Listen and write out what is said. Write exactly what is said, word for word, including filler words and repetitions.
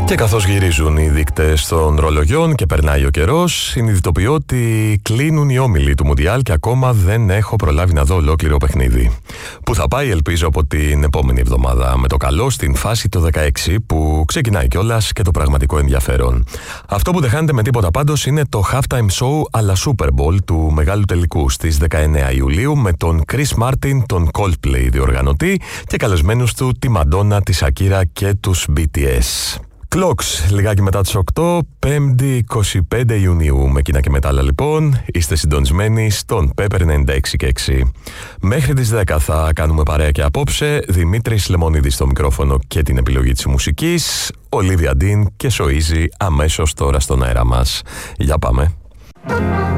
Και καθώς γυρίζουν οι δείκτες των ρολογιών και περνάει ο καιρός, συνειδητοποιώ ότι κλείνουν οι όμιλοι του Μουντιάλ και ακόμα δεν έχω προλάβει να δω ολόκληρο παιχνίδι. Που θα πάει, ελπίζω, από την επόμενη εβδομάδα, με το καλό στην φάση το δεκαέξι, που ξεκινάει κιόλας και το πραγματικό ενδιαφέρον. Αυτό που δεν χάνεται με τίποτα πάντως είναι το halftime show αλλά Super Bowl του μεγάλου τελικού στις δεκαεννέα Ιουλίου, με τον Chris Martin, τον Coldplay διοργανωτή, και καλεσμένους του τη Madonna, τη Shakira και τους μπι τι ες. Clocks, λιγάκι μετά τις οκτώ, πέμπτη εικοστή πέμπτη Ιουνίου. Με κοινά και μετάλλα λοιπόν, είστε συντονισμένοι στον Pepper ενενήντα έξι και έξι. Μέχρι τις δέκα θα κάνουμε παρέα και απόψε. Δημήτρης Λεμονίδης στο μικρόφωνο και την επιλογή της μουσικής. Ολίβια Ντίν και Σοΐζη αμέσως τώρα στον αέρα μας. Για πάμε.